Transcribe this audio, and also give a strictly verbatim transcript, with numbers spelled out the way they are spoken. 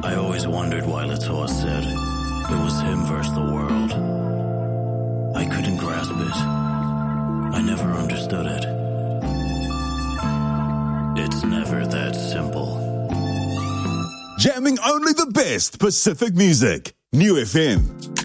I always wondered why Latour said it was him versus the world. I couldn't grasp it. I never understood it. It's never that simple. Jamming only the best Pacific music. New F M.